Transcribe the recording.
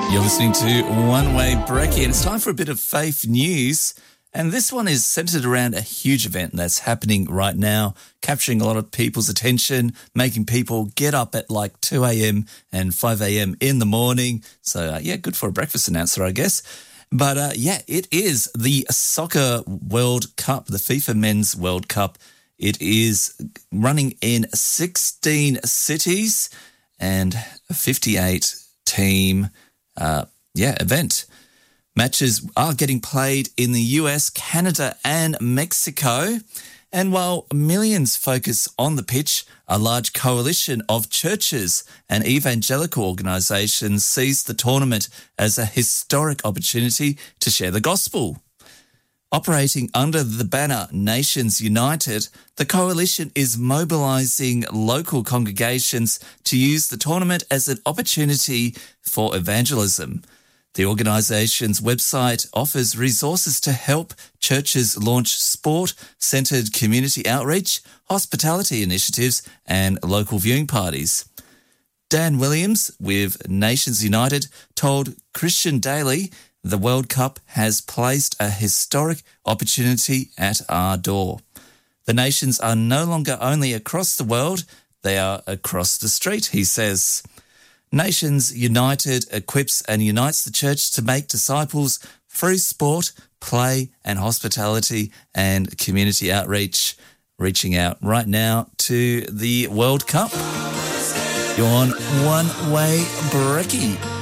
You're listening to One Way Brekkie, and it's time for a bit of faith news. And this one is centered around a huge event that's happening right now, capturing a lot of people's attention, making people get up at like 2 a.m. and 5 a.m. in the morning. So, good for a breakfast announcer, I guess. But, it is the Soccer World Cup, the FIFA Men's World Cup. It is running in 16 cities and a 58-team event. Matches are getting played in the US, Canada and Mexico. And while millions focus on the pitch, a large coalition of churches and evangelical organisations sees the tournament as a historic opportunity to share the gospel. Operating under the banner Nations United, the coalition is mobilising local congregations to use the tournament as an opportunity for evangelism. The organisation's website offers resources to help churches launch sport-centred community outreach, hospitality initiatives and local viewing parties. Dan Williams with Nations United told Christian Daily the World Cup has placed a historic opportunity at our door. The nations are no longer only across the world, they are across the street, he says. Nations United equips and unites the church to make disciples through sport, play and hospitality and community outreach. Reaching out right now to the World Cup. You're on One Way Brekkie.